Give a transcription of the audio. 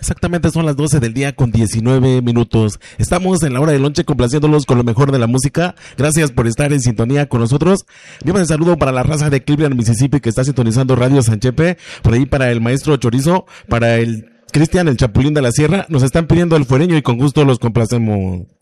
Exactamente son las 12 del día con 19 minutos. Estamos en la hora del lonche complaciéndolos con lo mejor de la música. Gracias por estar en sintonía con nosotros. Enviamos el saludo para la raza de Cleveland, Mississippi, que está sintonizando Radio Sanchepe. Por ahí para el maestro Chorizo, para el Cristian, el Chapulín de la Sierra. Nos están pidiendo el fuereño y con gusto los complacemos.